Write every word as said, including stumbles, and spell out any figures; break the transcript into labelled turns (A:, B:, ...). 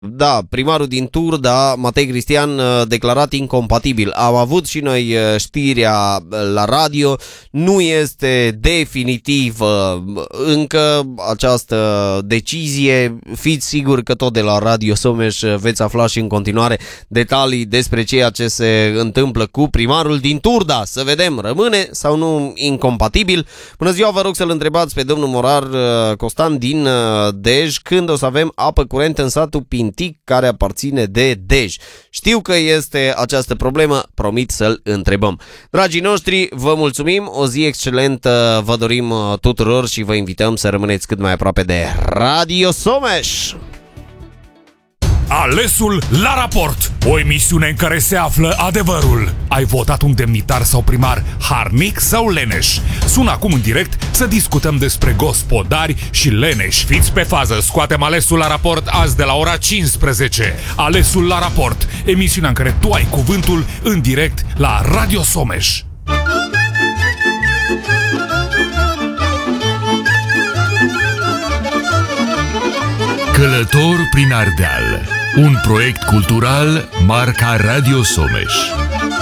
A: Da, primarul din Turda, Matei Cristian, declarat incompatibil. Am avut și noi știrea la radio, nu este definitivă încă această decizie. Fiți siguri că tot de la Radio Someș veți afla și în continuare detalii despre ceea ce se întâmplă cu primarul din Turda. Să vedem, rămâne sau nu incompatibil. Bună ziua, vă rog să-l întrebați pe domnul Morar Costan din Dej când o să avem apă curentă în satul Pintic, care aparține de Dej. Știu că este această problemă, promit să-l întrebăm. Dragii noștri, vă mulțumim, o zi excelentă vă dorim tuturor și vă invităm să rămâneți cât mai aproape de Radio Someș.
B: Alesul la raport, o emisiune în care se află adevărul. Ai votat un demnitar sau primar harnic sau leneș? Sună acum în direct să discutăm despre gospodari și leneși. Fiți pe fază, scoatem Alesul la raport azi de la ora cincisprezece. Alesul la raport, emisiunea în care tu ai cuvântul în direct la Radio Someș.
C: Călător prin Ardeal, un proiect cultural marca Radio Someș.